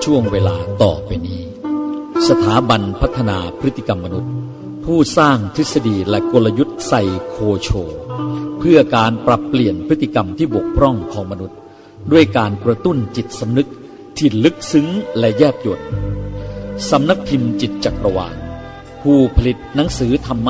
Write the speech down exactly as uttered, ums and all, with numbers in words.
ช่วงเวลาต่อไปนี้สถาบันพัฒนาพฤติกรรมมนุษย์ผู้สร้างทฤษฎีและกลยุทธ์ไซโคโชเพื่อการปรับเปลี่ยนพฤติกรรมที่บกพร่องของมนุษย์ด้วยการกระตุ้นจิตสำนึกที่ลึกซึ้งและแยบยลสำนักพิมพ์จิตจักรวาลผู้ผลิตหนังสือธรรมะ